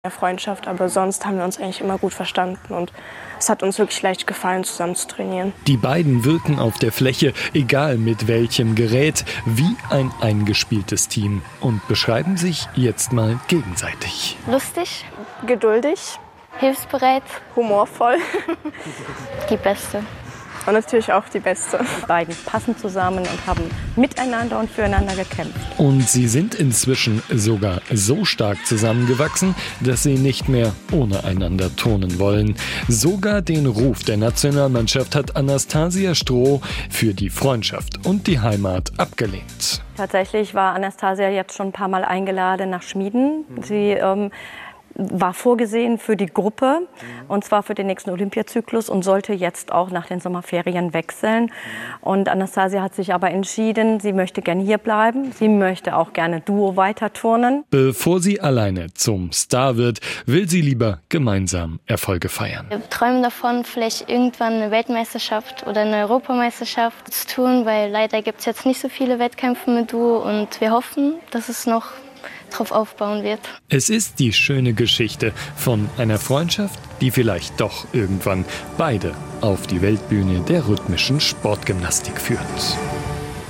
der Freundschaft, aber sonst haben wir uns eigentlich immer gut verstanden und es hat uns wirklich leicht gefallen, zusammen zu trainieren. Die beiden wirken auf der Fläche, egal mit welchem Gerät, wie ein eingespieltes Team und beschreiben sich jetzt mal gegenseitig. Lustig, Geduldig, hilfsbereit, humorvoll die Beste. und natürlich auch die Beste. Die beiden passen zusammen und haben miteinander und füreinander gekämpft. Und sie sind inzwischen sogar so stark zusammengewachsen, dass sie nicht mehr ohne einander turnen wollen. Sogar den Ruf der Nationalmannschaft hat Anastasia Stroh für die Freundschaft und die Heimat abgelehnt. Tatsächlich war Anastasia jetzt schon ein paar Mal eingeladen nach Schmieden. Sie war vorgesehen für die Gruppe, und zwar für den nächsten Olympiazyklus und sollte jetzt auch nach den Sommerferien wechseln. Und Anastasia hat sich aber entschieden, sie möchte gerne hier bleiben. Sie möchte auch gerne Duo weiter turnen. Bevor sie alleine zum Star wird, will sie lieber gemeinsam Erfolge feiern. Wir träumen davon, vielleicht irgendwann eine Weltmeisterschaft oder eine Europameisterschaft zu tun, weil leider gibt es jetzt nicht so viele Wettkämpfe mit Duo und wir hoffen, dass es noch drauf aufbauen wird. Es ist die schöne Geschichte von einer Freundschaft, die vielleicht doch irgendwann beide auf die Weltbühne der rhythmischen Sportgymnastik führt.